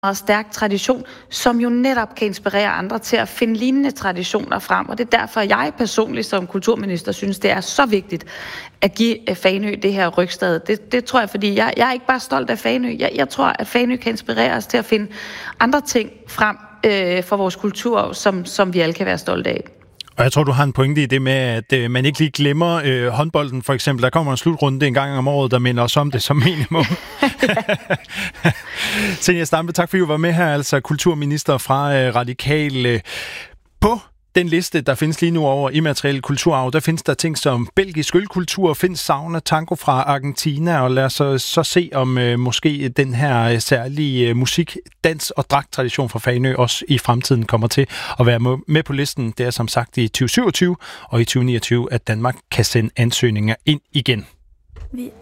meget stærk tradition, som jo netop kan inspirere andre til at finde lignende traditioner frem. Og det er derfor, jeg personligt som kulturminister synes, det er så vigtigt at give Fanø det her rygstad. Det tror jeg, fordi jeg er ikke bare stolt af Fanø. Jeg tror, at Fanø kan inspirere os til at finde andre ting frem for vores kultur, som vi alle kan være stolte af. Og jeg tror, du har en pointe i det med, at man ikke lige glemmer håndbolden, for eksempel. Der kommer en slutrunde en gang om året, der minder os om det som minimum. Zenia Stampe, tak fordi du var med her, altså kulturminister fra Radikale. På den liste, der findes lige nu over immateriel kulturarv, der findes der ting som belgisk ølkultur, finsk sauna, tango fra Argentina, og lad os så se, om måske den her særlige musik, dans og dragtradition fra Fanø også i fremtiden kommer til at være med på listen. Det er som sagt i 2027 og i 2029, at Danmark kan sende ansøgninger ind igen.